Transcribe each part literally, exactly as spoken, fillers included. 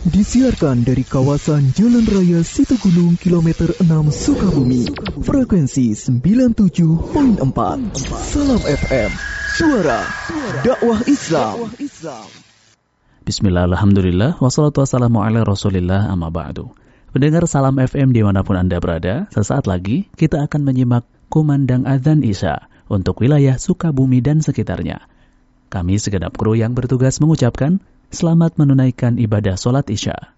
Disiarkan dari kawasan Jalan Raya Situgunung kilometer enam Sukabumi. Frekuensi sembilan puluh tujuh koma empat. Salam F M, suara dakwah Islam. Bismillah, alhamdulillah, wassalatu wassalamu ala rasulillah, amma ba'du. Pendengar Salam F M dimanapun Anda berada, sesaat lagi kita akan menyimak kumandang azan Isya untuk wilayah Sukabumi dan sekitarnya. Kami segenap kru yang bertugas mengucapkan selamat menunaikan ibadah sholat Isya.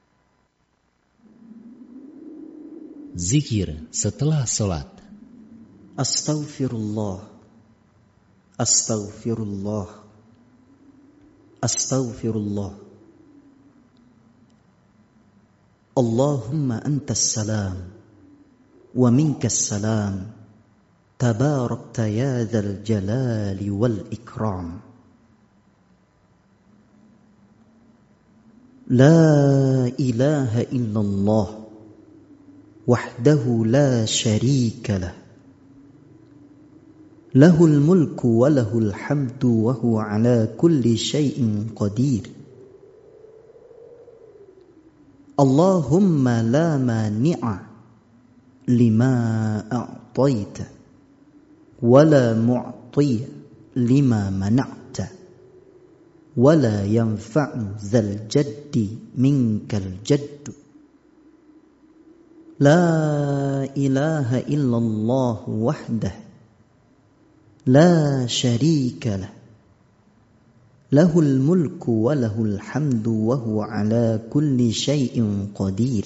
Zikir setelah sholat. Astaghfirullah, Astaghfirullah, Astaghfirullah. Allahumma antas salam wa minkas salam, tabarakta ya dzal jalali wal ikram. La ilaha illallah wahdahu la syarika lah, lahul mulku wa lahul hamdu wa huwa ala kulli syai'in qadir. Allahumma la mani'a lima a'taita wa la mu'tiya lima mana'ta wa la yanfa'u dzal jaddi minkal jaddu. La ilaha illallah wahdah la syarika lah, lahul mulku wa lahul hamdu wa huwa ala kulli syai'in qadir.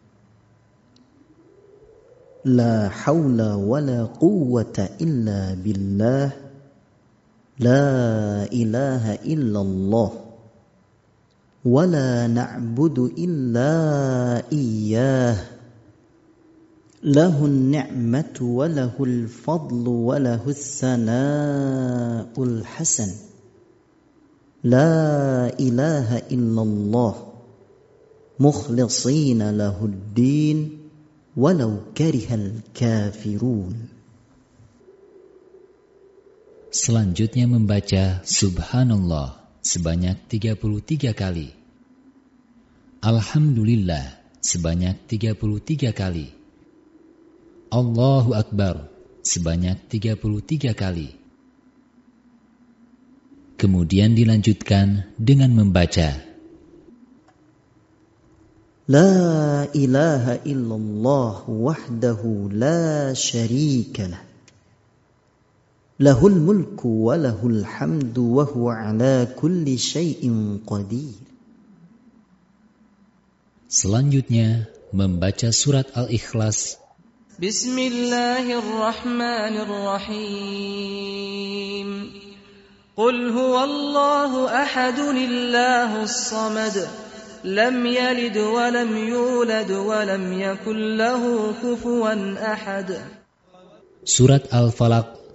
La hawla wa la quwwata illa billah, la ilaha illallah wa la na'budu illa iyyah. Lahun ni'matu wa lahul fadlu wa lahus sana'ul hasan. La ilaha illallah mukhlisina lahuddin walau karihal kafirun. Selanjutnya membaca Subhanallah sebanyak tiga puluh tiga kali. Alhamdulillah sebanyak tiga puluh tiga kali. Allahu Akbar sebanyak tiga puluh tiga kali. Kemudian dilanjutkan dengan membaca La ilaha illallah wahdahu la syarika lah, lahul mulku wa lahul hamdu wa huwa ala kulli syai'in qadir. Selanjutnya membaca surat Al-Ikhlas. Bismillahirrahmanirrahim. Qul huwallahu ahadun illahus samad, lam yalid wa lam yulad wa lam yakul lahu kufuwan ahad. Surat Al-Falaq